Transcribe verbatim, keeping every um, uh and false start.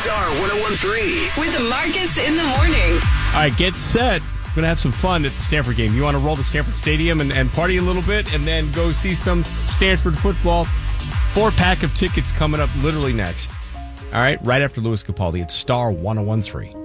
Star ten thirteen. With Marcus in the morning. All right, get set. We're going to have some fun at the Stanford game. You want to roll to Stanford Stadium and, and party a little bit and then go see some Stanford football? Four-pack of tickets coming up literally next. All right, right after Louis Capaldi. It's Star ten thirteen.